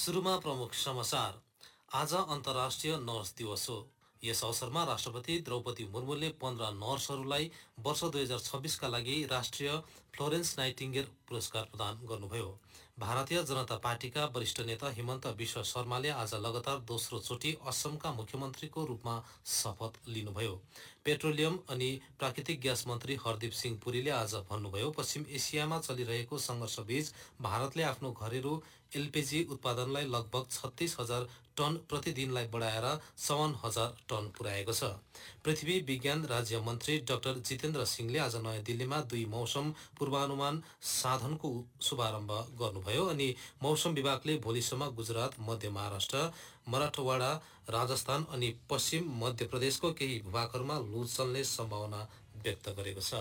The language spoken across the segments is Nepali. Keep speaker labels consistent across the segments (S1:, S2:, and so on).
S1: सुरुमा प्रमुख समाचार। आज अन्तर्राष्ट्रिय नर्स दिवस हो। यस अवसरमा राष्ट्रपति द्रौपदी मुर्मुले 15 नर्सहरूलाई वर्ष 2026का लागि राष्ट्रिय फ्लोरेन्स नाइटिङ्गेल पुरस्कार प्रदान गर्नुभयो। भारतीय जनता पार्टीका वरिष्ठ नेता हिमन्त विश्व शर्माले आज लगातार दोस्रो चोटि असमका मुख्यमन्त्रीको रूपमा शपथ लिनुभयो। पेट्रोलियम अनि प्राकृतिक ग्यास मन्त्री हरदीप सिंह पुरीले आज भन्नुभयो, पश्चिम एसियामा चलिरहेको सङ्घर्षबीच भारतले आफ्नो घरेलु एलपीजी उत्पादनलाई लगभग 36,000 टन प्रतिदिनलाई बढाएर 54,000 टन पुर्याएको छ। पृथ्वी विज्ञान राज्य मन्त्री डाक्टर जितेन्द्र सिंहले आज नयाँ दिल्लीमा 2 मौसम पूर्वानुमान साधनको शुभारम्भ गर्नुभयो अनि मौसम विभागले भोलिसम्म गुजरात, मध्य महाराष्ट्र, मराठवाडा, राजस्थान अनि पश्चिम मध्य प्रदेशको केही भूभागहरूमा लू चल्ने सम्भावना व्यक्त गरेको छ।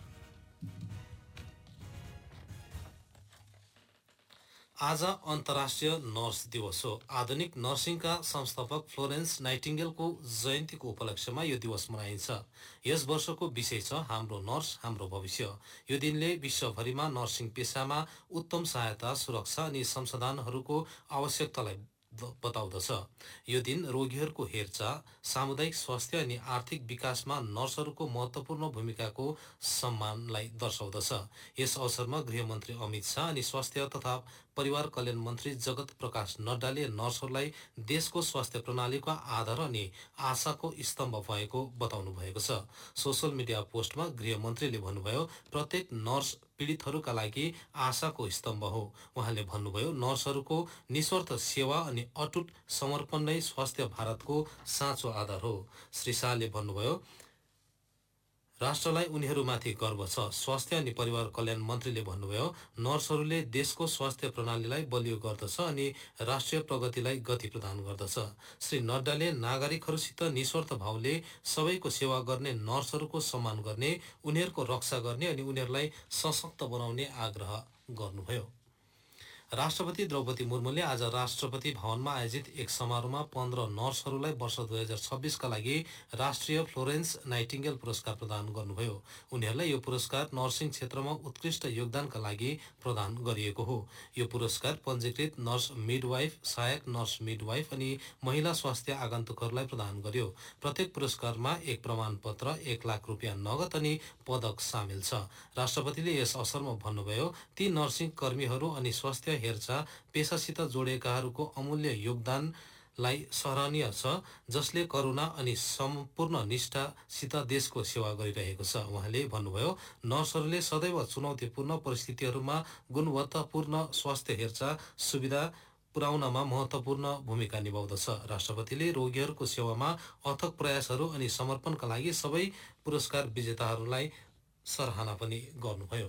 S1: आज अन्तर्राष्ट्रिय नर्स दिवस हो। आधुनिक नर्सिङका संस्थापक फ्लोरेन्स नाइटिङ्गेलको जयन्तीको उपलक्ष्यमा यो दिवस मनाइन्छ। यस वर्षको विषय छ हाम्रो नर्स हाम्रो भविष्य। यो दिनले विश्वभरिमा नर्सिङ पेसामा उत्तम सहायता, सुरक्षा अनि संसाधनहरूको आवश्यकतालाई बताउँदछ। यो दिन रोगीहरूको हेरचाह, सामुदायिक स्वास्थ्य अनि आर्थिक विकासमा नर्सहरूको महत्त्वपूर्ण भूमिकाको सम्मानलाई दर्शाउँदछ। यस अवसरमा गृहमन्त्री अमित शाह अनि स्वास्थ्य तथा परिवार कल्याण मन्त्री जगत प्रकाश नड्डाले नर्सहरूलाई देशको स्वास्थ्य प्रणालीको आधार अनि आशाको स्तम्भ भएको बताउनु भएको छ। सोशल मिडिया पोस्टमा गृहमन्त्रीले भन्नुभयो, प्रत्येक नर्स पीडितहरूका लागि आशाको स्तम्भ हो। उहाँले भन्नुभयो, नर्सहरूको निस्वार्थ सेवा अनि अटुट समर्पण नै स्वास्थ्य भारतको साँचो आधार हो। श्री शाहले भन्नुभयो, राष्ट्रलाई उनीहरूमाथि गर्व छ। स्वास्थ्य अनि परिवार कल्याण मन्त्रीले भन्नुभयो, नर्सहरूले देशको स्वास्थ्य प्रणालीलाई बलियो गर्दछ अनि राष्ट्रिय प्रगतिलाई गति प्रदान गर्दछ। श्री नड्डाले नागरिकहरूसित निस्वार्थ भावले सबैको सेवा गर्ने, नर्सहरूको सम्मान गर्ने, उनीहरूको रक्षा गर्ने अनि उनीहरूलाई सशक्त बनाउने आग्रह गर्नुभयो। राष्ट्रपति द्रौपदी मुर्मुले आज राष्ट्रपति भवनमा आयोजित एक समारोहमा 15 नर्सहरूलाई वर्ष 2026का लागि राष्ट्रिय फ्लोरेन्स नाइटिङ्गेल पुरस्कार प्रदान गर्नुभयो। उनीहरूलाई यो पुरस्कार नर्सिङ क्षेत्रमा उत्कृष्ट योगदानका लागि प्रदान गरिएको हो। यो पुरस्कार पञ्जीकृत नर्स मिडवाइफ, सहायक नर्स मिडवाइफ अनि महिला स्वास्थ्य आगन्तुकहरूलाई प्रदान गर्यो। प्रत्येक पुरस्कारमा एक प्रमाणपत्र, 1 लाख रुपियाँ नगद अनि पदक सामेल छ। राष्ट्रपतिले यस अवसरमा भन्नुभयो, ती नर्सिङ कर्मीहरू अनि स्वास्थ्य हेरचाह पेसासित जोडिएकाहरूको अमूल्य योगदानलाई सराहनीय छ, जसले करुणा अनि सम्पूर्ण निष्ठासित देशको सेवा गरिरहेको छ। उहाँले भन्नुभयो, नर्सहरूले सदैव चुनौतीपूर्ण परिस्थितिहरूमा गुणवत्तापूर्ण स्वास्थ्य हेरचाह सुविधा पुर्याउनमा महत्त्वपूर्ण भूमिका निभाउँदछ। राष्ट्रपतिले रोगीहरूको सेवामा अथक प्रयासहरू अनि समर्पणका लागि सबै पुरस्कार विजेताहरूलाई सराहना पनि गर्नुभयो।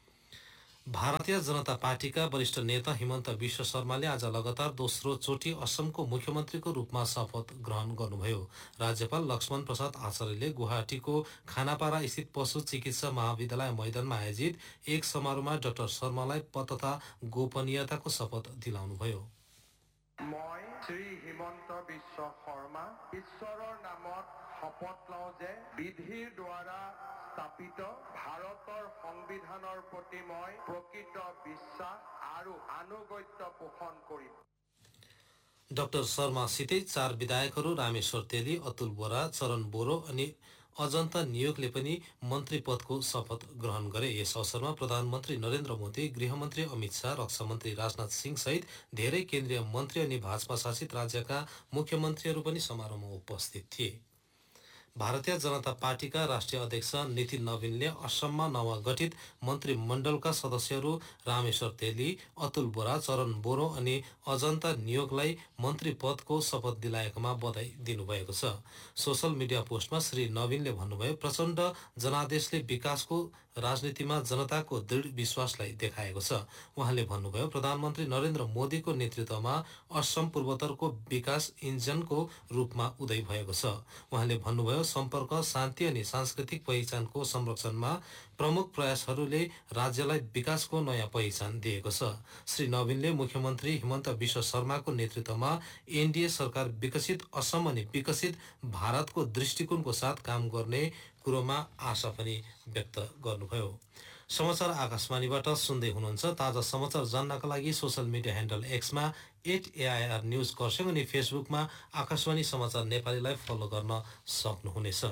S1: भारतीय जनता पार्टीका वरिष्ठ नेता हिमन्त विश्व शर्माले आज लगातार दोस्रो चोटि असमको मुख्यमन्त्रीको रूपमा शपथ ग्रहण गर्नुभयो। राज्यपाल लक्ष्मण प्रसाद आचार्यले गुवाहाटीको खानापारा स्थित पशु चिकित्सा महाविद्यालय मैदानमा आयोजित एक समारोहमा डाक्टर शर्मालाई पद तथा गोपनीयताको शपथ दिलाउनुभयो।
S2: মই শ্ৰী হিমন্ত বিশ্ব শৰ্মা ঈশ্বৰৰ নামত শপত লওঁ যে বিধিৰ দ্বাৰা স্থাপিত ভাৰতৰ সংবিধানৰ প্ৰতি মই প্ৰকৃত বিশ্বাস আৰু আনুগত্য পোষণ কৰিম।
S1: डाक्टर शर्मासितै 4 विधायकहरू रामेश्वर तेली, अतुल बोरा, चरण बोरो अनि अजन्ता नियोगले पनि मन्त्री पदको शपथ ग्रहण गरे। यस अवसरमा प्रधानमन्त्री नरेन्द्र मोदी, गृहमन्त्री अमित शाह, रक्षा मन्त्री राजनाथ सिंह सहित धेरै केन्द्रीय मन्त्री अनि भाजपा शासित राज्यका मुख्यमन्त्रीहरू पनि समारोहमा उपस्थित थिए। भारतीय जनता पार्टीका राष्ट्रिय अध्यक्ष नितिन नवीनले असममा नवगठित मन्त्रीमण्डलका सदस्यहरू रामेश्वर तेली, अतुल बोरा, चरण बोरो अनि अजन्ता नियोगलाई मन्त्री पदको शपथ दिलाएकोमा बधाई दिनुभएको छ। सोशल मिडिया पोस्टमा श्री नवीनले भन्नुभयो, प्रचण्ड जनादेशले विकासको राजनीतिमा जनताको दृढ विश्वासलाई देखाएको छ। उहाँले भन्नुभयो, प्रधानमन्त्री नरेन्द्र मोदीको नेतृत्वमा असम पूर्वोत्तरको विकास इन्जिनको रूपमा उदय भएको छ। उहाँले भन्नुभयो, सम्पर्क, शान्ति अनि सांस्कृतिक पहिचानको संरक्षणमा प्रमुख प्रयासहरूले राज्यलाई विकासको नयाँ पहिचान दिएको छ। श्री नवीनले मुख्यमन्त्री हिमन्त विश्व शर्माको नेतृत्वमा एनडीए सरकार विकसित असम अनि विकसित भारतको दृष्टिकोणको साथ काम गर्ने कुरोमा आशा पनि व्यक्त गर्नुभयो। समाचार आकाशवाणीबाट सुन्दै हुनुहुन्छ। ताजा समाचार जान्नका लागि social media handle एक्समा @AIR news Kurseong अनि फेसबुकमा आकाशवाणी समाचार नेपालीलाई फलो गर्न सक्नुहुनेछ।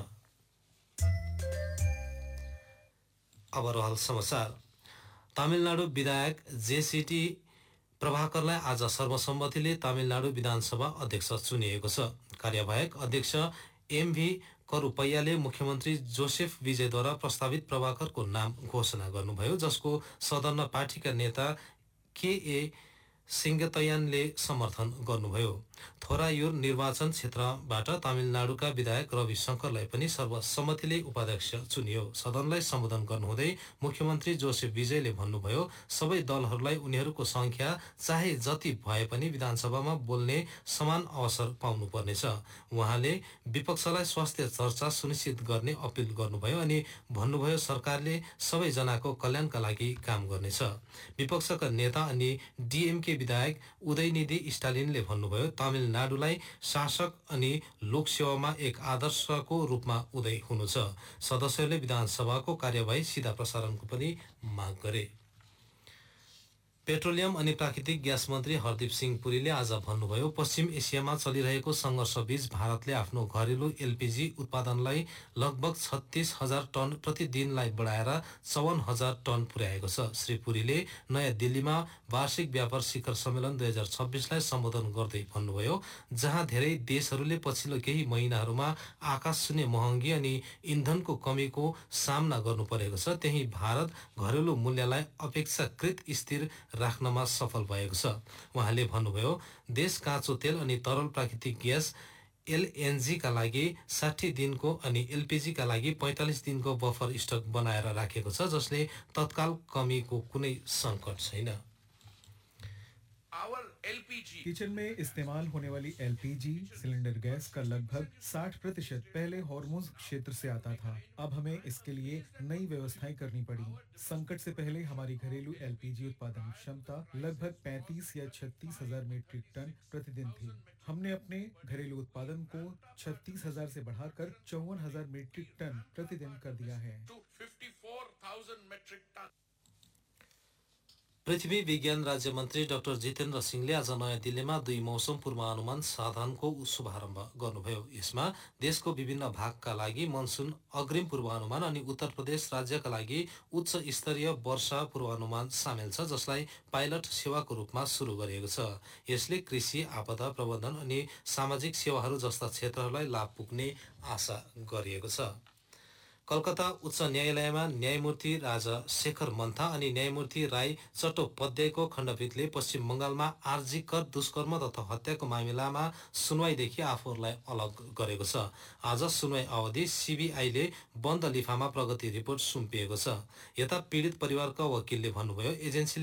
S1: अब रहल समाचार। तमिलनाडु विधायक जेसीटी प्रभाकरलाई आज सर्वसम्मतिले तमिलनाडु विधानसभा अध्यक्ष चुनिएको छ। कार्यवाहक अध्यक्ष एमभी करुपैयाले मुख्यमन्त्री जोसेफ विजयद्वारा प्रस्तावित प्रभाकरको नाम घोषणा गर्नुभयो, जसको सदनमा पार्टीका नेता केए सिंगतयानले समर्थन गर्नुभयो। थोरायुर निर्वाचन क्षेत्रबाट तमिलनाडुका विधायक रवि शङ्करलाई पनि सर्वसम्मतिले उपाध्यक्ष चुनियो। सदनलाई सम्बोधन गर्नुहुँदै मुख्यमन्त्री जोसेफ विजयले भन्नुभयो, सबै दलहरूलाई उनीहरूको संख्या चाहे जति भए पनि विधानसभामा बोल्ने समान अवसर पाउनुपर्नेछ। उहाँले विपक्षलाई स्वास्थ्य चर्चा सुनिश्चित गर्ने अपिल गर्नुभयो अनि भन्नुभयो, सरकारले सबैजनाको कल्याणका लागि काम गर्नेछ। विपक्षका नेता अनि डीएमके विधायक उदयनिधि स्टालिनले भन्नुभयो, तमिलनाडुलाई शासक अनि लोकसेवामा एक आदर्शको रूपमा उदय हुनु छ। सदस्यहरूले विधानसभाको कार्यवाही सिधा प्रसारणको पनि माग गरे। पेट्रोलियम अनि प्राकृतिक ग्यास मन्त्री हरदीप सिंह पुरीले आज भन्नुभयो, पश्चिम एसियामा चलिरहेको सङ्घर्षबीच भारतले आफ्नो घरेलु एलपीजी उत्पादनलाई लगभग 36,000 टन प्रतिदिनलाई बढाएर 54,000 टन पुर्याएको छ। श्री पुरीले नयाँ दिल्लीमा वार्षिक व्यापार शिखर सम्मेलन 2026लाई सम्बोधन गर्दै भन्नुभयो, जहाँ धेरै देशहरूले पछिल्लो केही महिनाहरूमा आकाश छुने महँगी अनि इन्धनको कमीको सामना गर्नु परेको छ, त्यही भारत घरेलु मूल्यलाई अपेक्षाकृत स्थिर राख्नमा सफल भएको छ। उहाँले भन्नुभयो, देश काँचो तेल अनि तरल प्राकृतिक ग्यास एलएनजी का लागि 60 दिनको अनि एलपीजी का लागि 45 दिनको बफर स्टक बनाएर राखेको छ, जसले तत्काल कमीको कुनै सङ्कट छैन।
S3: किचन में इस्तेमाल होने वाली एलपीजी सिलेंडर गैस का लगभग 60% पहले हॉर्मोज क्षेत्र से आता था। अब हमें इसके लिए नई व्यवस्थाएं करनी पड़ी। संकट से पहले हमारी घरेलू एलपीजी उत्पादन क्षमता लगभग 35 या 36,000 मीट्रिक टन प्रतिदिन थी। हमने अपने घरेलू उत्पादन को 36,000 से बढ़ाकर 54,000 मीट्रिक टन प्रतिदिन कर दिया है।
S1: पृथ्वी विज्ञान राज्य मन्त्री डाक्टर जितेन्द्र सिंहले आज नयाँ दिल्लीमा 2 मौसम पूर्वानुमान साधनको शुभारम्भ गर्नुभयो। यसमा देशको विभिन्न भागका लागि मनसुन अग्रिम पूर्वानुमान अनि उत्तर प्रदेश राज्यका लागि उच्च स्तरीय वर्षा पूर्वानुमान सामेल छ, जसलाई पाइलट सेवाको रूपमा सुरु गरिएको छ। यसले कृषि, आपदा प्रबन्धन अनि सामाजिक सेवाहरू जस्ता क्षेत्रहरूलाई लाभ पुग्ने आशा गरिएको छ। कलकत्ता उच्च न्यायालयमा न्यायमूर्ति राजा शेखर मन्था अनि न्यायमूर्ति राई चट्टोपाध्यायको खण्डपीठले पश्चिम बंगालमा आर्जिकर दुष्कर्म तथा हत्याको मामिलामा सुनवाईदेखि आफूहरूलाई अलग गरेको छ। आज सुनवाई अवधि सीबीआईले बन्द लिफामा प्रगति रिपोर्ट सुम्पिएको छ। यता पीडित परिवारका वकिलले भन्नुभयो, एजेन्सीले